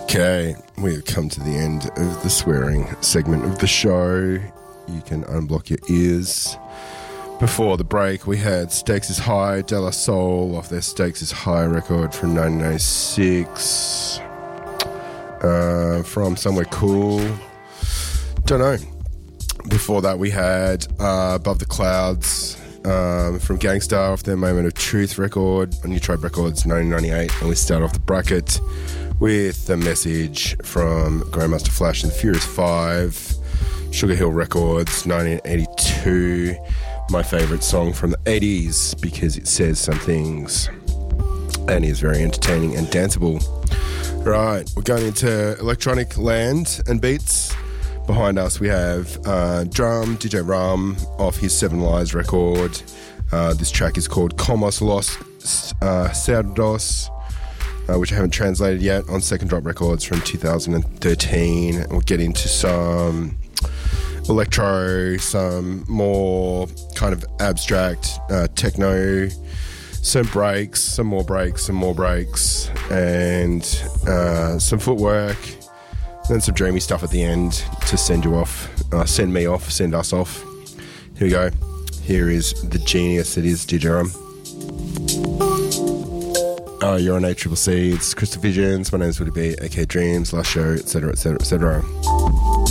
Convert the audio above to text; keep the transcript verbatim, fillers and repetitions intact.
Okay, we've come to the end of the swearing segment of the show. You can unblock your ears. Before the break, we had Stakes is High, De La Soul off their Stakes is High record from nineteen ninety-six. Uh, from Somewhere Cool. Don't know. Before that, we had uh, Above the Clouds um, from Gangstar off their Moment of Truth record on New Tribe Records nineteen ninety-eight. And we start off the bracket with The Message from Grandmaster Flash and the Furious Five, Sugar Hill Records nineteen eighty-two. My favourite song from the eighties because it says some things and is very entertaining and danceable. Right, we're going into electronic land and beats. Behind us we have uh, Drum, D J Rum off his Seven Lies record. Uh, this track is called Comos Los uh, Cerdos, uh, which I haven't translated yet, on Second Drop Records from two thousand thirteen. We'll get into some electro, some more kind of abstract uh, techno, some breaks, some more breaks, some more breaks, and uh, some footwork, then some dreamy stuff at the end to send you off, uh, send me off, send us off. Here we go. Here is the genius that is D J Rum. Oh, you're on A C C C. It's Crystal Visions. My name's Woody B, aka Dreams, Last Show, et cetera, et cetera, et cetera.